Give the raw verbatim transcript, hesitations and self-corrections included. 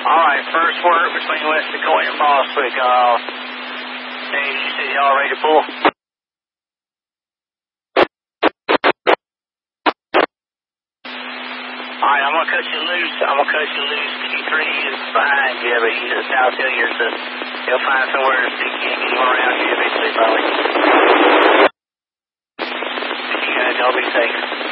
Alright, first work between West Dakota and Bostwick. Uh, hey, you said y'all ready to pull? Alright, I'm gonna cut you loose. I'm gonna cut you loose. Q three is behind you, but he's a South Hillier, so he'll find somewhere to stick you and get him around you eventually, probably. You guys all be safe.